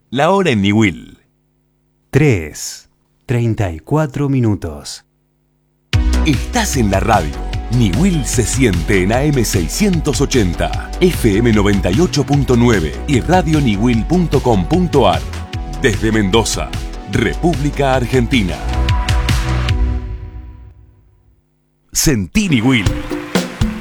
La hora en Niwil. 3:34. Estás en la radio. Niwil se siente en AM 680, FM 98.9 y radioniwil.com.ar. Desde Mendoza, República Argentina. Sentí Niwil.